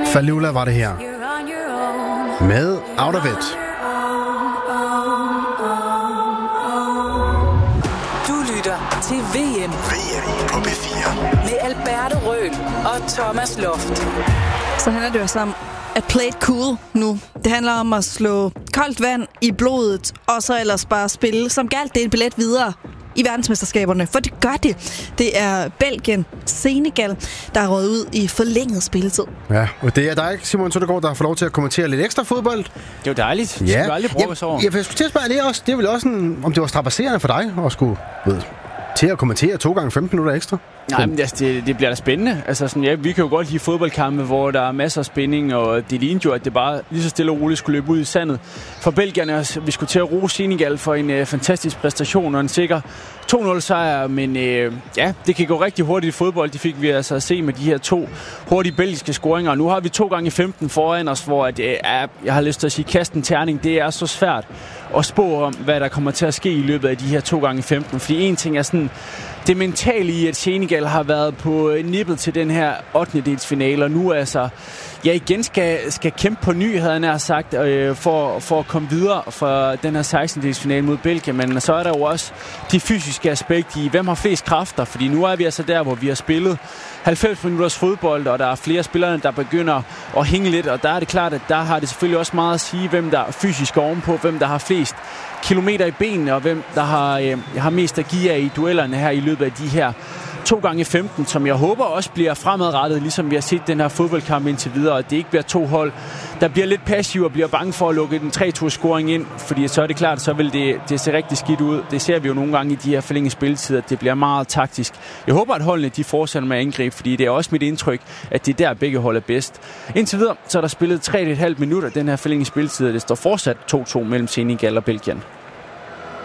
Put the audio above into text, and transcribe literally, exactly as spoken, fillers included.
Falula var det her. Med Out of It. Du lytter til V M. V M på B fire. Med Alberto Røhl og Thomas Loft. Så handler det jo om at play it cool nu. Det handler om at slå koldt vand i blodet, og så ellers bare spille som galt det er en billet videre i verdensmesterskaberne, for det gør det. Det er Belgien, Senegal, der er røget ud i forlænget spilletid. Ja, og det er dig, Simon Søndergaard, der har fået lov til at kommentere lidt ekstra fodbold. Det er jo dejligt. Det ja. skal vi aldrig bruge os over. Ja, for jeg skulle til at spørge, det er, også, det er vel også en, om det var strapasserende for dig at skulle ved, til at kommentere to gange femten minutter ekstra? Nej, men altså, det, det bliver da spændende. Altså, sådan, ja, vi kan jo godt lide fodboldkampe, hvor der er masser af spænding, og det lignede jo, at det bare lige så stille og roligt skulle løbe ud i sandet. For belgierne, vi skulle til at rose Senegal for en øh, fantastisk præstation og en sikker to nul sejr, men øh, ja, det kan gå rigtig hurtigt i fodbold. Det fik vi altså at se med de her to hurtige belgiske scoringer. Nu har vi to gange femten foran os, hvor at, øh, jeg har lyst til at sige, kasten terning, det er så svært at spå om, hvad der kommer til at ske i løbet af de her to gange femten. Fordi en ting er sådan det mentale i, at Senegal har været på nippet til den her ottendedelsfinale, og nu altså, ja, igen skal, skal kæmpe på ny, havde han nær sagt, øh, for, for at komme videre fra den her sekstendedelsfinale mod Belgien. Men så er der jo også de fysiske aspekter i, hvem har flest kræfter, fordi nu er vi altså der, hvor vi har spillet halvfems minutters fodbold, og der er flere spillere, der begynder at hænge lidt, og der er det klart, at der har det selvfølgelig også meget at sige, hvem der er fysisk ovenpå, hvem der har flest kilometer i benene, og hvem der har, øh, har mest at give af i duellerne her i løbet af de her to gange femten, som jeg håber også bliver fremadrettet, ligesom vi har set den her fodboldkamp indtil videre, og det ikke bliver to hold, der bliver lidt passiv og bliver bange for at lukke den tre to scoring ind, fordi så er det klart, så vil det, det se rigtig skidt ud. Det ser vi jo nogle gange i de her forlængede spilletider, at det bliver meget taktisk. Jeg håber, at holdene de fortsætter med at angribe, fordi det er også mit indtryk, at det er der begge hold er bedst. Indtil videre, så er der spillet tre komma fem minutter den her forlængede spilletid, og det står fortsat to to mellem Senegal og Belgien.